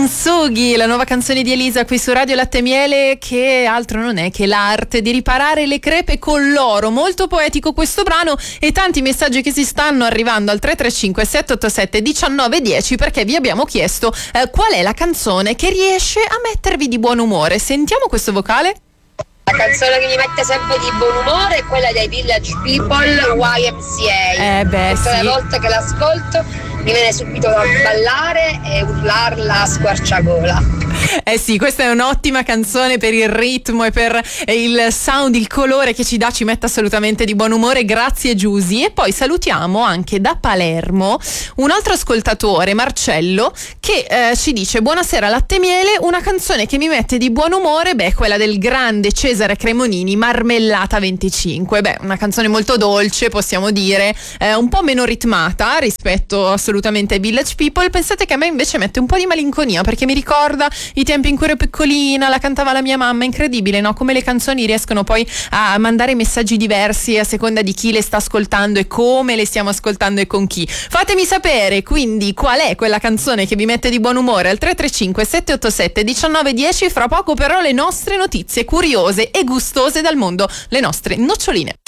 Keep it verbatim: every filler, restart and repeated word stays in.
Kintsugi, la nuova canzone di Elisa qui su Radio Latte e Miele, che altro non è che l'arte di riparare le crepe con l'oro. Molto poetico questo brano e tanti messaggi che si stanno arrivando al tre tre cinque sette otto sette uno nove uno zero, perché vi abbiamo chiesto eh, qual è la canzone che riesce a mettervi di buon umore. Sentiamo questo vocale. La canzone che mi mette sempre di buon umore è quella dei Village People, Y M C A. Eh beh, Tutte sì. le volte che l'ascolto mi viene subito da ballare e urlarla a squarciagola. Eh sì, questa è un'ottima canzone per il ritmo e per il sound, il colore che ci dà, ci mette assolutamente di buon umore. Grazie Giusy. E poi salutiamo anche da Palermo un altro ascoltatore, Marcello, che eh, ci dice: buonasera Latte e Miele, una canzone che mi mette di buon umore, beh, quella del grande Cesare Cremonini, Marmellata venticinque. Beh, una canzone molto dolce, possiamo dire, eh, un po' meno ritmata rispetto assolutamente ai Village People. Pensate che a me invece mette un po' di malinconia, perché mi ricorda i tempi in cui ero piccolina, la cantava la mia mamma. Incredibile, no? Come le canzoni riescono poi a mandare messaggi diversi a seconda di chi le sta ascoltando e come le stiamo ascoltando e con chi. Fatemi sapere quindi qual è quella canzone che vi mette di buon umore al tre tre cinque sette otto sette uno nove uno zero. Fra poco però le nostre notizie curiose e gustose dal mondo, le nostre noccioline.